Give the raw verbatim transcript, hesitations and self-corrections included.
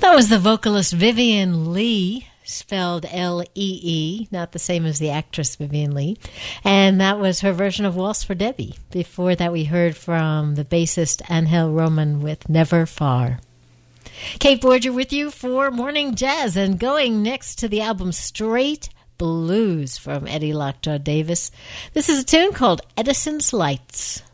That was the vocalist Vivian Lee, spelled L E E, not the same as the actress Vivian Lee. And that was her version of Waltz for Debbie. Before that, we heard from the bassist Angel Roman with Never Far. Kate Borger with you for Morning Jazz, and going next to the album Straight Blues from Eddie Lockjaw Davis. This is a tune called Edison's Lights.